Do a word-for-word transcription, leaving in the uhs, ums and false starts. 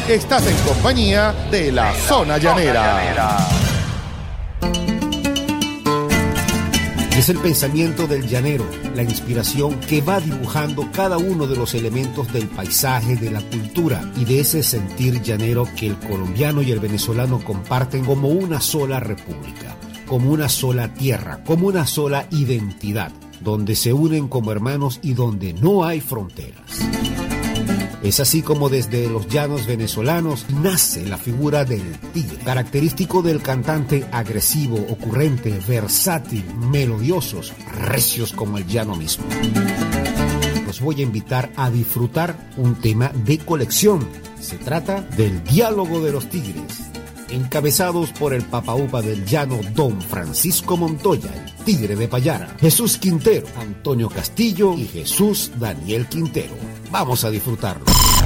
Estás en compañía de La Zona Llanera. Es el pensamiento del llanero, la inspiración que va dibujando cada uno de los elementos del paisaje, de la cultura y de ese sentir llanero que el colombiano y el venezolano comparten como una sola república, como una sola tierra, como una sola identidad, donde se unen como hermanos y donde no hay fronteras. Es así como desde los llanos venezolanos nace la figura del tigre, característico del cantante agresivo, ocurrente, versátil, melodiosos, recios como el llano mismo. Los voy a invitar a disfrutar un tema de colección. Se trata del Diálogo de los Tigres, encabezados por el papaupa del llano Don Francisco Montoya, el tigre de Payara, Jesús Quintero, Antonio Castillo y Jesús Daniel Quintero. Vamos a disfrutarlo.